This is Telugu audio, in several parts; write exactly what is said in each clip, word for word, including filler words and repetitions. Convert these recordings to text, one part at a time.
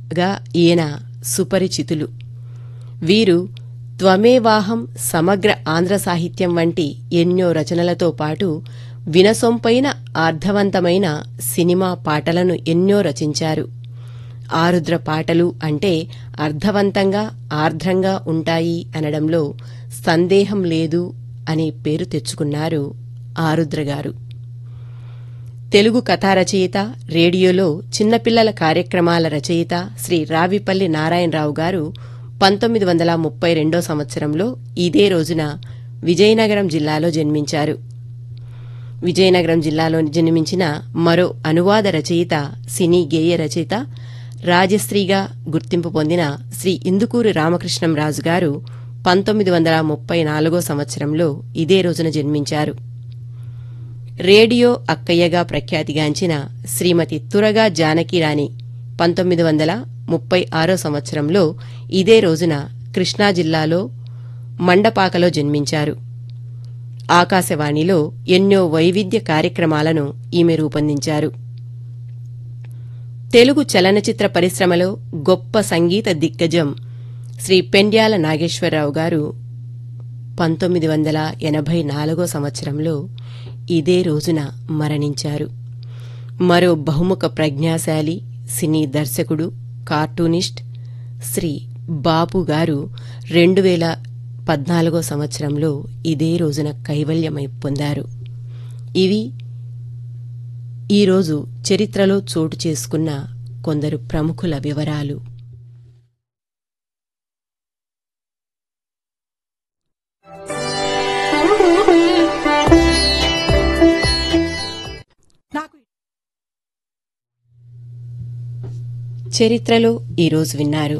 గా ఈయన సుపరిచితులు. వీరు త్వమేవాహం, సమగ్ర ఆంధ్ర సాహిత్యం వంటి ఎన్నో రచనలతో పాటు వినసొంపైన అర్థవంతమైన సినిమా పాటలను ఎన్నో రచించారు. ఆరుద్ర పాటలు అంటే అర్థవంతంగా ఆర్ద్రంగా ఉంటాయి అనడంలో సందేహం లేదు అనే పేరు తెచ్చుకున్నారు ఆరుద్రగారు. తెలుగు కథా రచయిత, రేడియోలో చిన్నపిల్లల కార్యక్రమాల రచయిత శ్రీ రావిపల్లి నారాయణరావు గారు పంతొమ్మిది వందల ముప్పై రెండో సంవత్సరంలో ఇదే రోజున విజయనగరం జిల్లాలో జన్మించారు. విజయనగరం జిల్లాలో జన్మించిన మరో అనువాద రచయిత, సినీ గేయ రచయిత, రాజశ్రీగా గుర్తింపు పొందిన శ్రీ ఇందుకూరి రామకృష్ణంరాజు గారు పంతొమ్మిది వందల ముప్పై నాలుగో సంవత్సరంలో ఇదే రోజున జన్మించారు. రేడియో అక్కయ్యగా ప్రఖ్యాతిగాంచిన శ్రీమతి తురగా జానకిరాణి పంతొమ్మిది వందల ముప్పై ఆరో సంవత్సరంలో ఇదే రోజున కృష్ణా జిల్లాలో మండపాకలో జన్మించారు. ఆకాశవాణిలో ఎన్నో వైవిధ్య కార్యక్రమాలను ఈమె రూపొందించారు. తెలుగు చలనచిత్ర పరిశ్రమలో గొప్ప సంగీత దిగ్గజం శ్రీ పెండ్యాల నాగేశ్వరరావు గారు పంతొమ్మిది వందల ఎనభై నాలుగో సంవత్సరంలో ఇదే రోజున మరణించారు. మరో బహుముఖ ప్రజ్ఞాశాలి సినీ దర్శకుడు, కార్టూనిస్ట్ శ్రీ బాపు గారు రెండు వేల పద్నాలుగో సంవత్సరంలో ఇదే రోజున కైవల్యమై పొందారు. ఇవి ఈరోజు చరిత్రలో చోటు చేసుకున్న కొందరు ప్రముఖుల వివరాలు. చరిత్రలో ఈరోజు విన్నారు.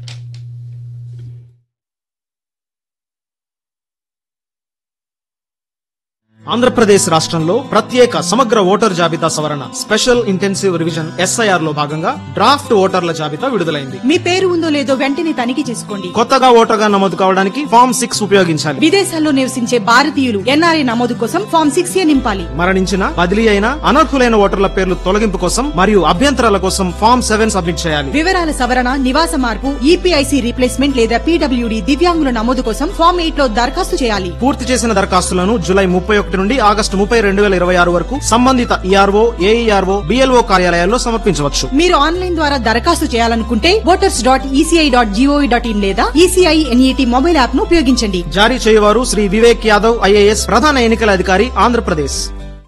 ఆంధ్రప్రదేశ్ రాష్ట్రంలో ప్రత్యేక సమగ్ర ఓటర్ జాబితా సవరణ స్పెషల్ ఇంటెన్సివ్ రివిజన్ ఎస్ఐఆర్ లో భాగంగా డ్రాఫ్ట్ ఓటర్ల జాబితా విడుదలైంది. మీ పేరు ఉందో లేదో వెంటనే తనిఖీ చేసుకోండి. కొత్తగా ఓటర్గా నమోదు కావడానికి ఫామ్ సిక్స్ ఉపయోగించాలి. విదేశాల్లో నివసించే భారతీయులు ఎన్ఆర్ఐ నమోదు కోసం ఫామ్ సిక్స్ ఏ నింపాలి. మరణించిన, బదిలీ అయిన అనర్హులైన ఓటర్ల పేర్లు తొలగింపు కోసం మరియు అభ్యంతరాల కోసం ఫామ్ సెవెన్ సబ్మిట్ చేయాలి. వివరాల సవరణ, నివాస మార్పు, ఈపీఐసీ రీప్లేస్మెంట్ లేదా పీడబ్ల్యూడీ దివ్యాంగుల నమోదు కోసం ఫామ్ ఎయిట్ లో దరఖాస్తు చేయాలి. పూర్తి చేసిన దరఖాస్తులను జూలై ముప్పై ఒకటి నుండి ఆగస్టు ముప్పై రెండు వేల ఇరవై ఆరు వరకు సంబంధిత ఈఆర్ఓ, ఏఈఆర్ఓ, బిఎల్ఓ కార్యాలయాల్లో సమర్పించవచ్చు. మీరు ఆన్లైన్ ద్వారా దరఖాస్తు చేయాలనుకుంటే voters dot ECI dot GOV dot in లేదా ఈసీఐ ఎన్ఈటీ మొబైల్ యాప్ ను ఉపయోగించండి. జారీ చేయవారు శ్రీ వివేక్ యాదవ్, ఐఏఎస్, ప్రధాన ఎన్నికల అధికారి, ఆంధ్రప్రదేశ్.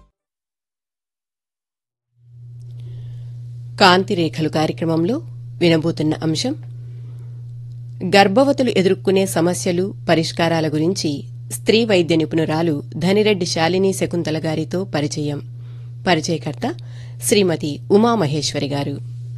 కాంతిరేఖలు కార్యక్రమంలో వినబోతున్న అంశం గర్భవతులు ఎదుర్కొనే సమస్యలు, పరిష్కారాల గురించి స్త్రీ వైద్య నిపుణురాలు ధనిరెడ్డి శాలిని శకుంతల గారితో పరిచయం. పరిచయకర్త శ్రీమతి ఉమామహేశ్వరి గారు.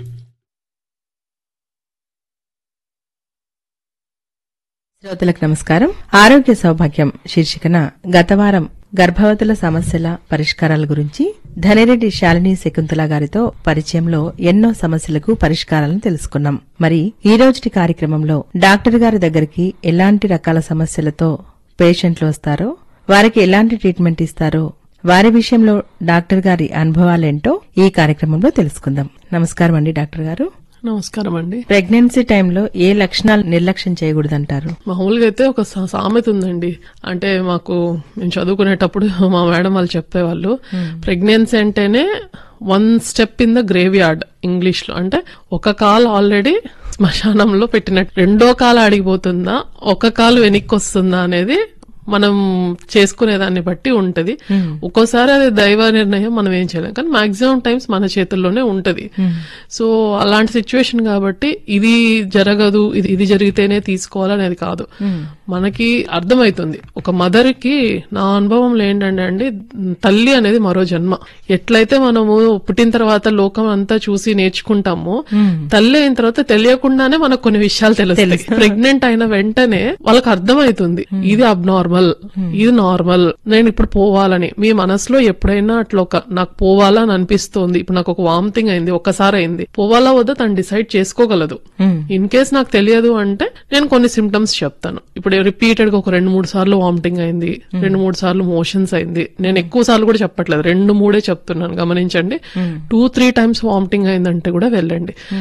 శ్రోతలకు నమస్కారం. ఆరోగ్య సౌభాగ్యం శీర్షికన గత వారం గర్భవతుల సమస్యల పరిష్కారాల గురించి ధనిరెడ్డి శాలిని శకుంతల గారితో పరిచయంలో ఎన్నో సమస్యలకు పరిష్కారాలను తెలుసుకున్నాం. మరి ఈ రోజుటి కార్యక్రమంలో డాక్టర్ గారి దగ్గరికి ఎలాంటి రకాల సమస్యలతో పేషెంట్లు వస్తారో, వారికి ఎలాంటి ట్రీట్మెంట్ ఇస్తారో, వారి విషయంలో డాక్టర్ గారి అనుభవాలేంటో ఈ కార్యక్రమంలో తెలుసుకుందాం. నమస్కారం అండి డాక్టర్ గారు. నమస్కారం అండి. ప్రెగ్నెన్సీ టైంలో ఏ లక్షణాలు నిర్లక్ష్యం చేయకూడదంటారు? మామూలుగా అయితే ఒక సామెత ఉందండి. అంటే మాకు మేము చదువుకునేటప్పుడు మా మేడం వాళ్ళు చెప్పేవాళ్ళు, ప్రెగ్నెన్సీ అంటేనే one step in the grave yard English లో. అంటే ఒక కాలు ఆల్రెడీ శ్మశానంలో పెట్టినట్టు, రెండో కాలు అడిగిపోతుందా, ఒక కాలు వెనక్కి వస్తుందా అనేది మనం చేసుకునేదాన్ని బట్టి ఉంటది. ఒక్కోసారి అది దైవ నిర్ణయం, మనం ఏం చేయలేం. కానీ మాక్సిమం టైమ్స్ మన చేతుల్లోనే ఉంటది. సో అలాంటి సిచ్యువేషన్ కాబట్టి ఇది జరగదు, ఇది ఇది జరిగితేనే తీసుకోవాలనేది కాదు. మనకి అర్థమవుతుంది. ఒక మదర్ కి నా అనుభవంలో ఏంటంటే అండి, తల్లి అనేది మరో జన్మ. ఎట్లయితే మనము పుట్టిన తర్వాత లోకం అంతా చూసి నేర్చుకుంటామో, తల్లి అయిన తర్వాత తెలియకుండానే మనకు కొన్ని విషయాలు తెలుస్తాయి. ప్రెగ్నెంట్ అయిన వెంటనే వాళ్ళకి అర్థమవుతుంది ఇది అబ్నార్మల్, ఇది నార్మల్, నేను ఇప్పుడు పోవాలని. మీ మనసులో ఎప్పుడైనా అట్లా ఒక నాకు పోవాలని అనిపిస్తోంది, ఇప్పుడు నాకు ఒక వామిటింగ్ అయింది, ఒక్కసారి అయింది, పోవాలా వద్దా తను డిసైడ్ చేసుకోగలదు. ఇన్ కేస్ నాకు తెలియదు అంటే నేను కొన్ని సిమ్టమ్స్ చెప్తాను. ఇప్పుడు రిపీటెడ్ గా ఒక రెండు మూడు సార్లు వామిటింగ్ అయింది, రెండు మూడు సార్లు మోషన్స్ అయింది. నేను ఎక్కువ సార్లు కూడా చెప్పట్లేదు, రెండు మూడే చెప్తున్నాను, గమనించండి. టూ త్రీ టైమ్స్ వామిటింగ్ అయిందంటే కూడా వెళ్ళండి.